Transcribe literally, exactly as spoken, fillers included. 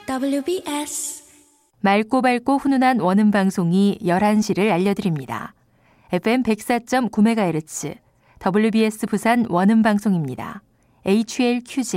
더블유비에스 맑고 밝고 훈훈한 원음 방송이 열한 시를 알려드립니다. 에프엠 백사 점 구 메가헤르츠 더블유비에스 부산 원음 방송입니다. 에이치엘큐제